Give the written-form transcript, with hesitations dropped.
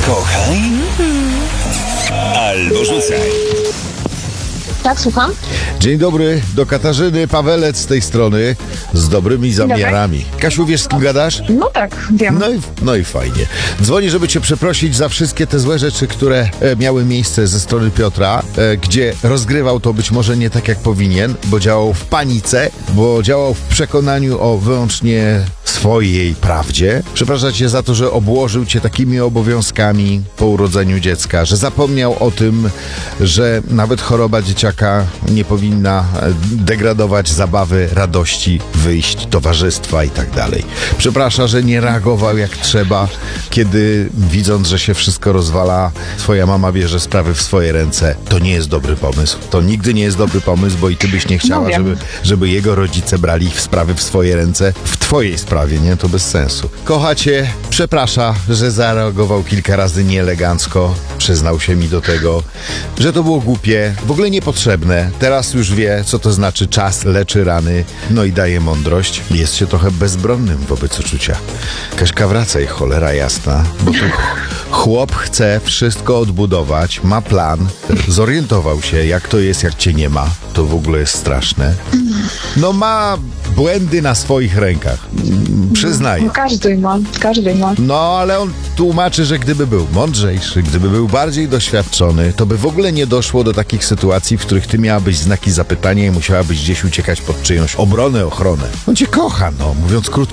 Kochaj albo rzucaj. Tak, słucham? Dzień dobry, do Katarzyny Pawelec z tej strony, z dobrymi zamiarami. Kasiu, wiesz, z kim gadasz? No tak, wiem. No i fajnie. Dzwonię, żeby cię przeprosić za wszystkie te złe rzeczy, które miały miejsce ze strony Piotra, gdzie rozgrywał to być może nie tak jak powinien, bo działał w panice, bo działał w przekonaniu o wyłącznie swojej prawdzie. Przepraszam cię za to, że obłożył cię takimi obowiązkami po urodzeniu dziecka, że zapomniał o tym, że nawet choroba dzieciaka nie powinna degradować zabawy, radości, wyjść, towarzystwa i tak dalej. Przepraszam, że nie reagował jak trzeba, kiedy widząc, że się wszystko rozwala, twoja mama bierze sprawy w swoje ręce. To nie jest dobry pomysł. To nigdy nie jest dobry pomysł, bo i ty byś nie chciała, żeby jego rodzice brali sprawy w swoje ręce w twojej sprawie, nie? To bez sensu. Kocha cię, przeprasza, że zareagował kilka razy nieelegancko, przyznał się mi do tego, że to było głupie, w ogóle niepotrzebne. Teraz już wie, co to znaczy czas leczy rany, no i daje mądrość. Jest się trochę bezbronnym wobec uczucia. Kaśka, wracaj, cholera jasna, bo tu chłop chce wszystko odbudować, ma plan, zorientował się, jak to jest, jak cię nie ma. To w ogóle jest straszne. No ma błędy na swoich rękach. Przyznaję. Każdy ma. No, ale on tłumaczy, że gdyby był mądrzejszy, gdyby był bardziej doświadczony, to by w ogóle nie doszło do takich sytuacji, w których ty miałabyś znaki zapytania i musiałabyś gdzieś uciekać pod czyjąś obronę, ochronę. On cię kocha, no, mówiąc krótko.